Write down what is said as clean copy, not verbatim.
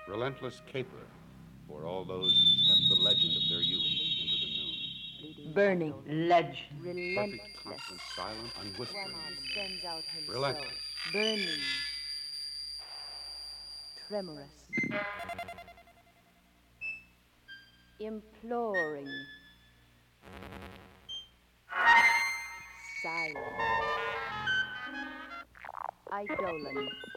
relentless caperer for all those who step the legend of their youth into the noon. Burning ledge. Perfect, Relentless. constant, silent, unwhispering. Sends out himself. Relentless. Burning. Tremorous. Imploring. Silent. Eidolon.